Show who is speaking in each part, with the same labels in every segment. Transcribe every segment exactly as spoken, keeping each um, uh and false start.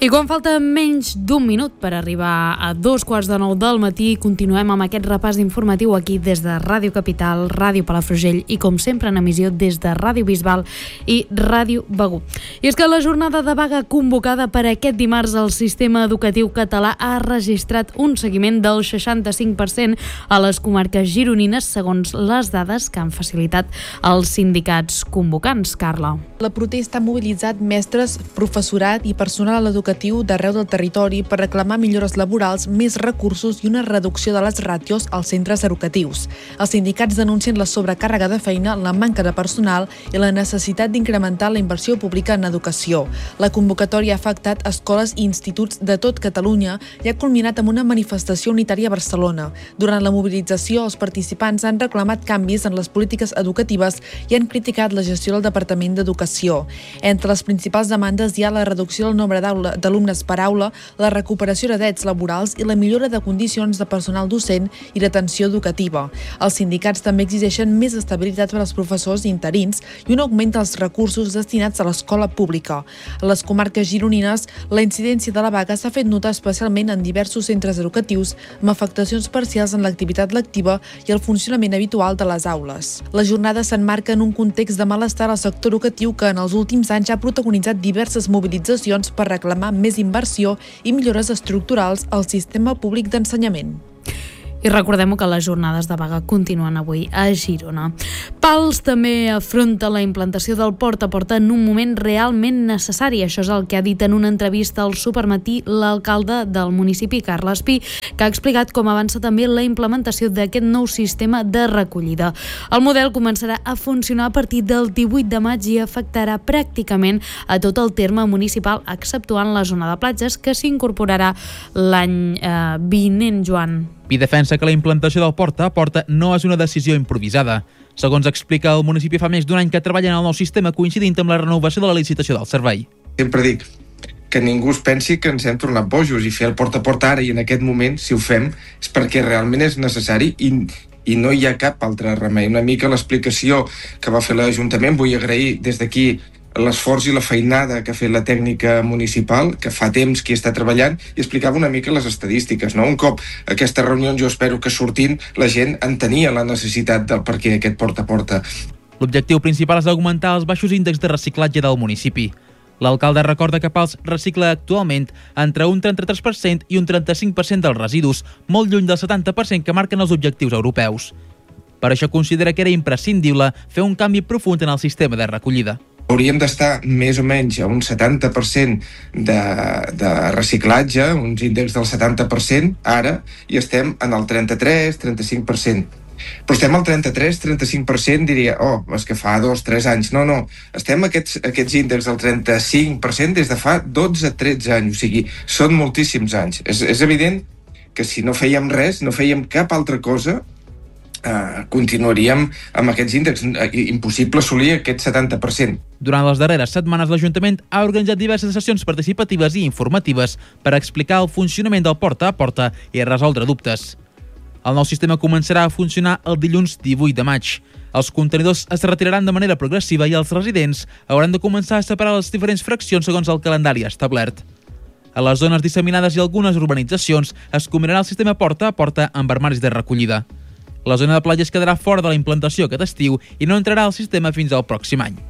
Speaker 1: I quan falta menys d'un minut per arribar a dos quarts de nou del matí, continuem amb aquest repàs informatiu aquí des de Ràdio Capital, Ràdio Palafrugell i, com sempre, en emissió des de Ràdio Bisbal i Ràdio Begur. I és que la jornada de vaga convocada per aquest dimarts al sistema educatiu català ha registrat un seguiment del seixanta-cinc per cent a les comarques gironines, segons les dades que han facilitat els sindicats convocants. Carla.
Speaker 2: La protesta ha mobilitzat mestres, professorat i personal educatiu d'arreu del territori per reclamar millores laborals, més recursos i una reducció de les ràtios als centres educatius. Els sindicats denuncien la sobrecàrrega de feina, la manca de personal i la necessitat d'incrementar la inversió pública en educació. La convocatòria ha afectat escoles i instituts de tot Catalunya i ha culminat amb una manifestació unitària a Barcelona. Durant la mobilització, els participants han reclamat canvis en les polítiques educatives i han criticat la gestió del Departament d'Educació. Entre les principals demandes hi ha la reducció del nombre d'aula d'alumnes per aula, la recuperació de drets laborals i la millora de condicions de personal docent i d'atenció educativa. Els sindicats també exigeixen més estabilitat per als professors interins i un augment dels recursos destinats a l'escola pública. A les comarques gironines, la incidència de la vaga s'ha fet notar especialment en diversos centres educatius amb afectacions parcials en l'activitat lectiva i el funcionament habitual de les aules. La jornada s'emmarca en un context de malestar al sector educatiu que en els últims anys ha protagonitzat diverses mobilitzacions per reclamar més inversió i millores estructurals al sistema públic d'ensenyament.
Speaker 1: I recordem que les jornades de vaga continuen avui a Girona. Pals també afronta la implantació del porta a porta en un moment realment necessari. Això és el que ha dit en una entrevista al Supermatí l'alcalde del municipi, Carles Pi, que ha explicat com avança també la implementació d'aquest nou sistema de recollida. El model començarà a funcionar a partir del divuit de maig i afectarà pràcticament a tot el terme municipal, exceptuant la zona de platges, que s'incorporarà l'any eh, vinent, Joan.
Speaker 3: Pi defensa que la implantació del porta a porta no és una decisió improvisada. Segons explica, el municipi fa més d'un any que treballa en el nou sistema, coincidint amb la renovació de la licitació del servei.
Speaker 4: Sempre dic que ningú es pensi que ens hem tornat bojos i fer el porta a porta ara i en aquest moment, si ho fem, és perquè realment és necessari i, i no hi ha cap altre remei. Una mica l'explicació que va fer l'Ajuntament, vull agrair des d'aquí l'esforç i la feinada que ha fet la tècnica municipal, que fa temps que hi està treballant, i explicava una mica les estadístiques. No? Un cop aquestes reunions, jo espero que sortint, la gent entenia la necessitat del per què aquest porta a porta.
Speaker 3: L'objectiu principal és augmentar els baixos índexs de reciclatge del municipi. L'alcalde recorda que Pals recicla actualment entre un trenta-tres per cent i un trenta-cinc per cent dels residus, molt lluny del setanta per cent que marquen els objectius europeus. Per això considera que era imprescindible fer un canvi profund en el sistema de recollida.
Speaker 4: Hauríem d'estar més o menys a un setanta per cent de, de reciclatge, uns índexs del setanta per cent, ara, i estem en el trenta-tres trenta-cinc per cent. Però estem al trenta-tres trenta-cinc per cent, diria, oh, és que fa dos tres anys. No, no, estem a aquests, aquests índexs del trenta-cinc per cent des de fa dotze tretze anys, o sigui, són moltíssims anys. És, és evident que si no fèiem res, no fèiem cap altra cosa, Uh, continuaríem amb aquests índexs. Impossible assolir aquest setanta per cent.
Speaker 3: Durant les darreres setmanes, l'Ajuntament ha organitzat diverses sessions participatives i informatives per explicar el funcionament del porta a porta i resoldre dubtes. El nou sistema començarà a funcionar el dilluns divuit de maig. Els contenidors es retiraran de manera progressiva i els residents hauran de començar a separar les diferents fraccions segons el calendari establert. A les zones disseminades i algunes urbanitzacions es combinarà el sistema porta a porta amb armaris de recollida. La zona de platja es quedarà fora de la implantació aquest estiu i no entrarà al sistema fins al pròxim any.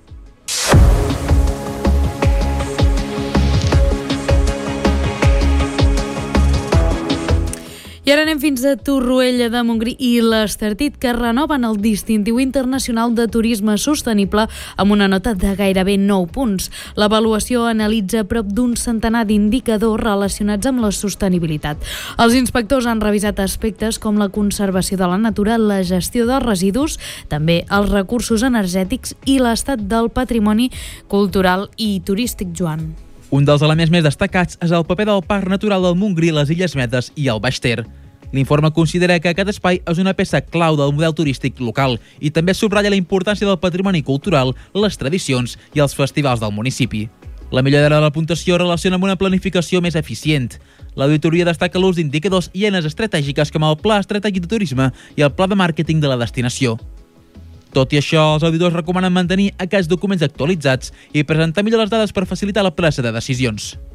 Speaker 1: I ara anem fins a Torroella de Montgrí i l'Estartit, que renoven el distintiu internacional de turisme sostenible amb una nota de gairebé nou punts. L'avaluació analitza prop d'un centenar d'indicadors relacionats amb la sostenibilitat. Els inspectors han revisat aspectes com la conservació de la natura, la gestió dels residus, també els recursos energètics i l'estat del patrimoni cultural i turístic, Joan.
Speaker 3: Un dels elements més destacats és el paper del Parc Natural del Montgrí, les Illes Medes i el Baix Ter. L'informe considera que aquest espai és una peça clau del model turístic local i també subratlla la importància del patrimoni cultural, les tradicions i els festivals del municipi. La millora de la puntuació relaciona amb una planificació més eficient. L'auditoria destaca l'ús d'indicadors i eines estratègiques com el Pla Estratègic de Turisme i el Pla de Màrqueting de la Destinació. Tot i això, els auditors recomanen mantenir aquests documents actualitzats i presentar millor les dades per facilitar la presa de decisions.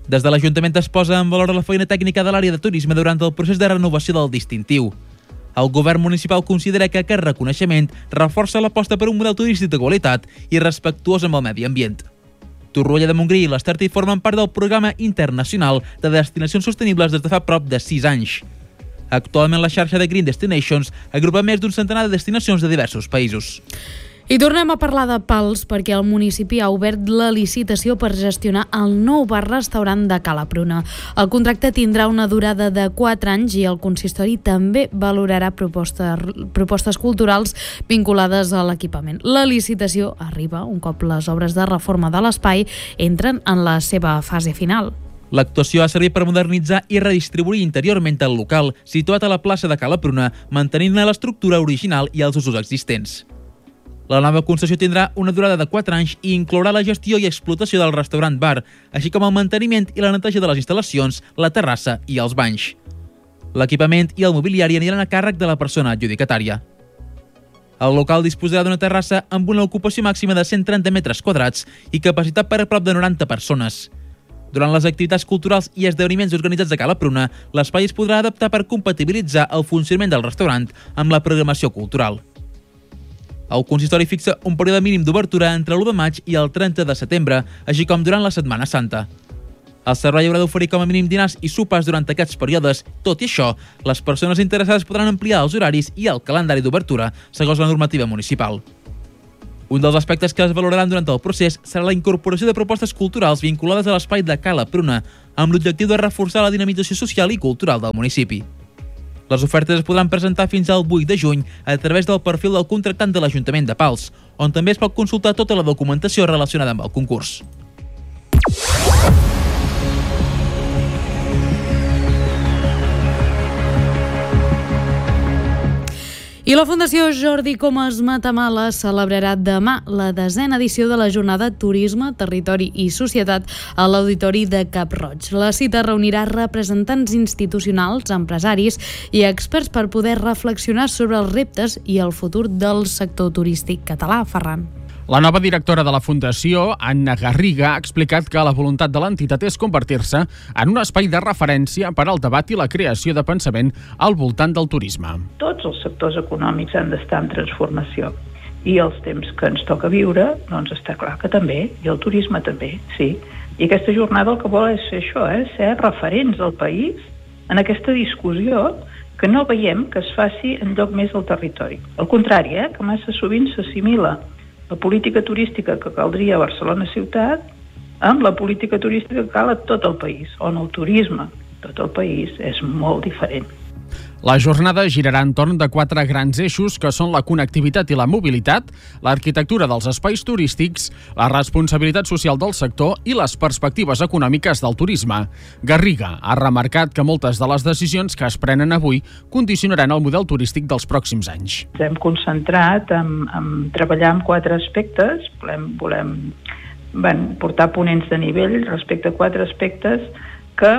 Speaker 3: Des de l'Ajuntament es posa en valor la feina tècnica de l'àrea de turisme durant el procés de renovació del distintiu. El govern municipal considera que aquest reconeixement reforça l'aposta per un model turístic de qualitat i respectuós amb el medi ambient. Torroella de Montgrí i l'Estartit formen part del programa internacional de destinacions sostenibles des de fa prop de sis anys. Actualment la xarxa de Green Destinations agrupa més d'un centenar de destinacions de diversos països.
Speaker 1: I tornem a parlar de Pals perquè el municipi ha obert la licitació per gestionar el nou bar-restaurant de Cala Pruna. El contracte tindrà una durada de quatre anys i el consistori també valorarà propostes, propostes culturals vinculades a l'equipament. La licitació arriba un cop les obres de reforma de l'espai entren en la seva fase final.
Speaker 3: L'actuació ha servit per modernitzar i redistribuir interiorment el local, situat a la plaça de Cala Pruna, mantenint-ne l'estructura original i els usos existents. La nova concessió tindrà una durada de quatre anys i inclourà la gestió i explotació del restaurant-bar, així com el manteniment i la neteja de les instal·lacions, la terrassa i els banys. L'equipament i el mobiliari aniran a càrrec de la persona adjudicatària. El local disposarà d'una terrassa amb una ocupació màxima de cent trenta metres quadrats i capacitat per a prop de noranta persones. Durant les activitats culturals i esdeveniments organitzats a Cala Pruna, l'espai es podrà adaptar per compatibilitzar el funcionament del restaurant amb la programació cultural. El consistori fixa un període mínim d'obertura entre l'u de maig i el trenta de setembre, així com durant la Setmana Santa. El servei haurà d'oferir com a mínim dinars i sopars durant aquests períodes. Tot i això, les persones interessades podran ampliar els horaris i el calendari d'obertura, segons la normativa municipal. Un dels aspectes que es valoraran durant el procés serà la incorporació de propostes culturals vinculades a l'espai de Cala Pruna, amb l'objectiu de reforçar la dinamització social i cultural del municipi. Les ofertes es podran presentar fins al vuit de juny a través del perfil del contractant de l'Ajuntament de Pals, on també es pot consultar tota la documentació relacionada amb el concurs.
Speaker 1: I la Fundació Jordi Comas Matamala celebrarà demà la desena edició de la jornada Turisme, Territori i Societat a l'Auditori de Cap-roig. La cita reunirà representants institucionals, empresaris i experts per poder reflexionar sobre els reptes i el futur del sector turístic català. Ferran.
Speaker 5: La nova directora de la Fundació, Anna Garriga, ha explicat que la voluntat de l'entitat és convertir-se en un espai de referència per al debat i la creació de pensament al voltant del turisme.
Speaker 6: Tots els sectors econòmics han d'estar en transformació i els temps que ens toca viure, doncs està clar que també, i el turisme també, sí. I aquesta jornada el que vol és fer això, eh? ser referents al país en aquesta discussió que no veiem que es faci enlloc més al territori. Al contrari, eh? que massa sovint s'assimila la política turística que caldria a Barcelona ciutat amb la política turística que cal a tot el país, on el turisme, tot el país, és molt diferent.
Speaker 5: La jornada girarà entorn de quatre grans eixos que són la connectivitat i la mobilitat, l'arquitectura dels espais turístics, la responsabilitat social del sector i les perspectives econòmiques del turisme. Garriga ha remarcat que moltes de les decisions que es prenen avui condicionaran el model turístic dels pròxims anys.
Speaker 6: Ens hem concentrat en, en treballar en quatre aspectes, volem, volem ben, portar ponents de nivell respecte a quatre aspectes que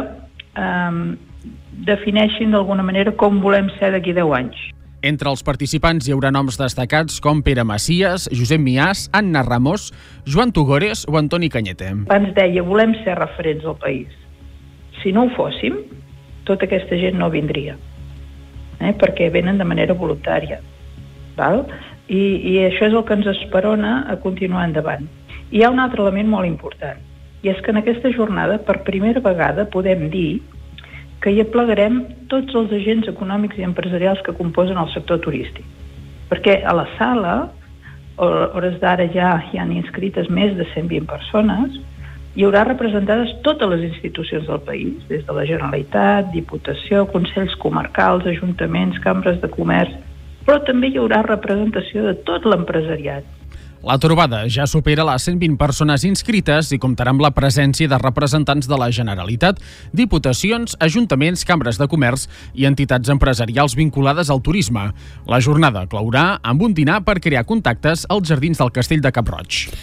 Speaker 6: eh, defineixin d'alguna manera com volem ser d'aquí deu anys.
Speaker 5: Entre els participants hi haurà noms destacats com Pere Macias, Josep Miàs, Anna Ramos, Joan Tugores o Antoni Cañete.
Speaker 6: Ens deia, volem ser referents al país. Si no ho fóssim, tota aquesta gent no vindria, eh? perquè venen de manera voluntària. Val? I, I això és el que ens esperona a continuar endavant. I hi ha un altre element molt important, i és que en aquesta jornada, per primera vegada, podem dir que hi aplegarem tots els agents econòmics i empresarials que composen el sector turístic. Perquè a la sala, a hores d'ara ja hi han inscrites més de cent vint persones, hi haurà representades totes les institucions del país, des de la Generalitat, Diputació, Consells Comarcals, Ajuntaments, Cambres de Comerç, però també hi haurà representació de tot l'empresariat.
Speaker 5: La trobada ja supera les cent vint persones inscrites i comptarà amb la presència de representants de la Generalitat, diputacions, ajuntaments, cambres de comerç i entitats empresarials vinculades al turisme. La jornada clourà amb un dinar per crear contactes als jardins del Castell de Cap-roig.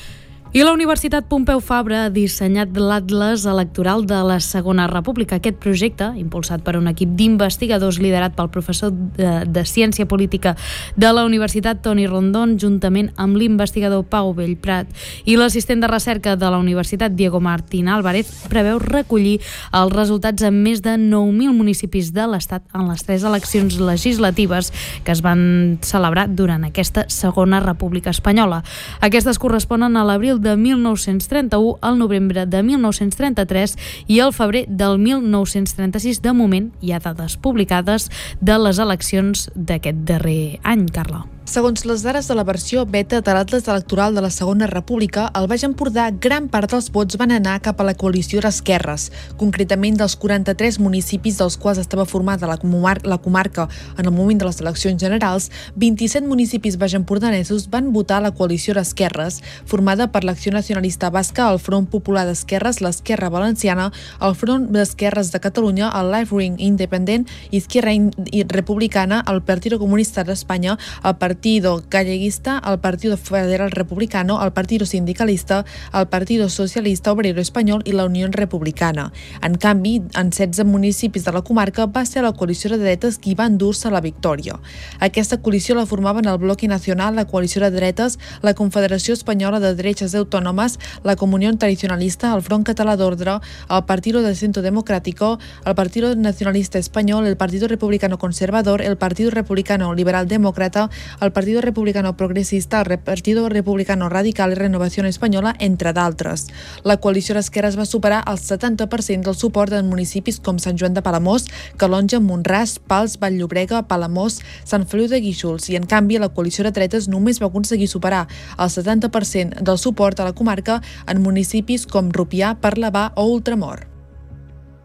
Speaker 1: I la Universitat Pompeu Fabra ha dissenyat l'Atles Electoral de la Segona República. Aquest projecte, impulsat per un equip d'investigadors liderat pel professor de, de Ciència Política de la Universitat Toni Rondón, juntament amb l'investigador Pau Bellprat i l'assistent de recerca de la Universitat Diego Martín Álvarez, preveu recollir els resultats en més de nou mil municipis de l'Estat en les tres eleccions legislatives que es van celebrar durant aquesta Segona República Espanyola. Aquestes corresponen a l'abril de mil nou-cents trenta-u, al novembre de mil nou-cents trenta-tres i al febrer del mil nou-cents trenta-sis. De moment hi ha dades publicades de les eleccions d'aquest darrer any, Carla.
Speaker 2: Segons les dades de la versió beta de l'Atles Electoral de la Segona República, al Baix Empordà gran part dels vots van anar cap a la coalició d'esquerres. Concretament, dels quaranta-tres municipis dels quals estava formada la, comar la comarca en el moment de les eleccions generals, vint-i-set municipis baixempordanesos van votar la coalició d'esquerres, formada per l'Acció Nacionalista Basca, el Front Popular d'Esquerres, l'Esquerra Valenciana, el Front d'Esquerres de Catalunya, el Left Wing Independent, Izquierda Republicana, el Partido Comunista d'Espanya, el Partido Galleguista, el Partido Federal Republicano, el Partido Sindicalista, el Partido Socialista Obrero Espanyol i la Unió Republicana. En canvi, en setze municipis de la comarca va ser la coalició de dretes qui va endur-se la victòria. Aquesta coalició la formaven el Bloque Nacional, la coalició de dretes, la Confederació Espanyola de Derechas Autónomas, la Comunión Tradicionalista, el Front Català d'Ordre, el Partido de Centro Democrático, el Partido Nacionalista Espanyol, el Partido Republicano Conservador, el Partido Republicano Liberal Demócrata, el Partido Republicano Progresista, el Partido Republicano Radical i Renovació Espanyola, entre d'altres. La coalició d'esquerres va superar el setanta per cent del suport en municipis com Sant Joan de Palamós, Calonja, Mont-ras, Pals, Vall-llobrega, Palamós, Sant Feliu de Guíxols, i en canvi la coalició de dretes només va aconseguir superar el setanta per cent del suport a la comarca en municipis com Rupià, Parlavà o Ultramort.